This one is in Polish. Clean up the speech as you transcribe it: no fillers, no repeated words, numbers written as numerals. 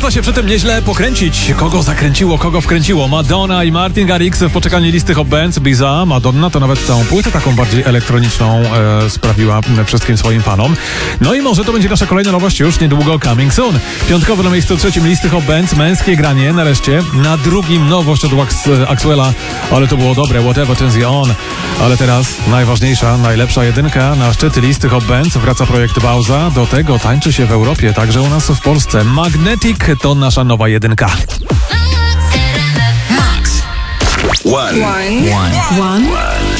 Można się przy tym nieźle pokręcić. Kogo zakręciło, kogo wkręciło? Madonna i Martin Garrix w poczekalni listy Hot Bands. Biza, Madonna to nawet całą płytę taką bardziej elektroniczną sprawiła wszystkim swoim fanom. No i może to będzie nasza kolejna nowość już niedługo, coming soon. Piątkowo na miejscu 3 listy Hot Bands, męskie granie nareszcie. Na drugim nowość od Axwella, ale to było dobre, Whatever Turns You On. Ale teraz najważniejsza, najlepsza jedynka na szczyty listy Hot Bands. Wraca projekt Bauza, do tego tańczy się w Europie, także u nas w Polsce. Magnetic to nasza nowa jedynka. One.